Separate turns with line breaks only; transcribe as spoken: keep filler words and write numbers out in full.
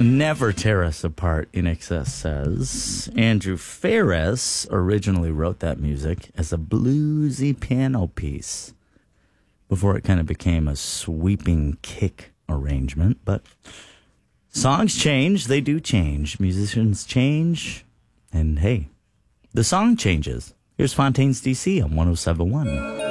Never Tear Us Apart, In Excess says. Andrew Ferris originally wrote that music as a bluesy piano piece before it kind of became a sweeping kick arrangement. But songs change. They do change. Musicians change. And hey, the song changes. Here's Fontaines D C on one oh seven point one.